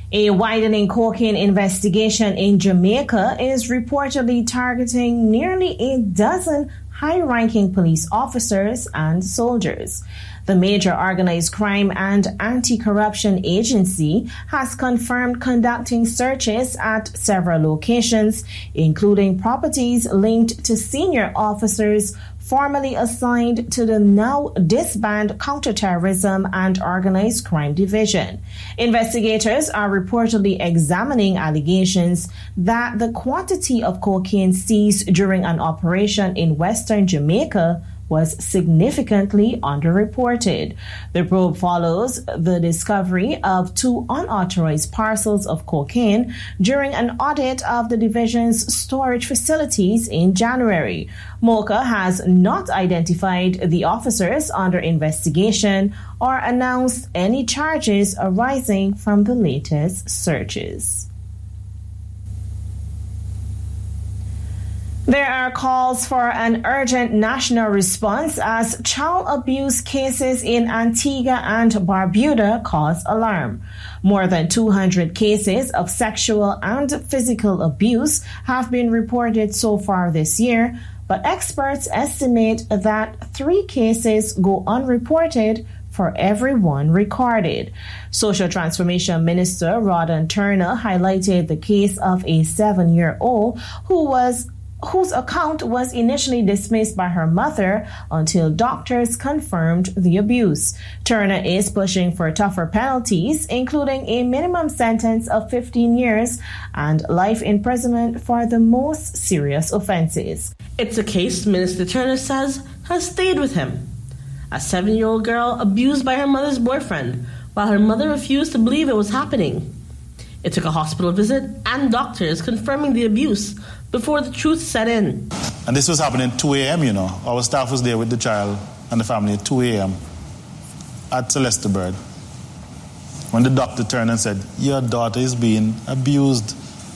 A widening cocaine investigation in Jamaica is reportedly targeting nearly a dozen high-ranking police officers and soldiers. The major organized crime and anti-corruption agency has confirmed conducting searches at several locations, including properties linked to senior officers formerly assigned to the now disbanded Counterterrorism and Organized Crime Division. Investigators are reportedly examining allegations that the quantity of cocaine seized during an operation in western Jamaica was significantly underreported. The probe follows the discovery of 2 unauthorized parcels of cocaine during an audit of the division's storage facilities in January. MOCA has not identified the officers under investigation or announced any charges arising from the latest searches. There are calls for an urgent national response as child abuse cases in Antigua and Barbuda cause alarm. More than 200 cases of sexual and physical abuse have been reported so far this year, but experts estimate that 3 cases go unreported for every one recorded. Social Transformation Minister Rawdon Turner highlighted the case of a 7-year-old whose account was initially dismissed by her mother until doctors confirmed the abuse. Turner is pushing for tougher penalties, including a minimum sentence of 15 years and life imprisonment for the most serious offenses. It's a case, Minister Turner says, has stayed with him. A 7-year-old girl abused by her mother's boyfriend, while her mother refused to believe it was happening. It took a hospital visit and doctors confirming the abuse before the truth set in. And this was happening at 2 a.m., you know. Our staff was there with the child and the family at 2 a.m. at Celeste Bird. When the doctor turned and said, "Your daughter is being abused."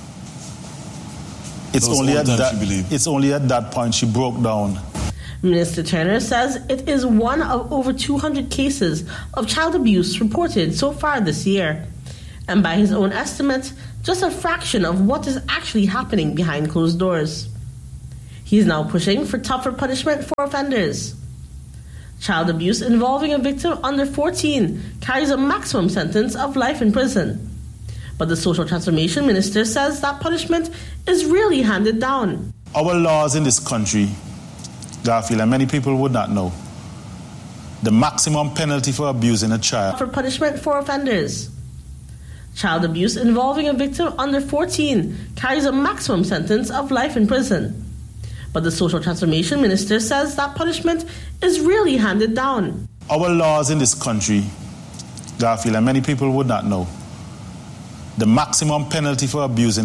It's only at that point she broke down. Minister Turner says it is one of over 200 cases of child abuse reported so far this year. And by his own estimate, just a fraction of what is actually happening behind closed doors. He's now pushing for tougher punishment for offenders. Child abuse involving a victim under 14 carries a maximum sentence of life in prison. But the Social Transformation Minister says that punishment is really handed down. Our laws in this country, Garfield, and many people would not know, the maximum penalty for abusing a child. For punishment for offenders. Child abuse involving a victim under 14 carries a maximum sentence of life in prison. But the Social Transformation Minister says that punishment is really handed down. Our laws in this country, Garfield, and many people would not know, the maximum penalty for abusing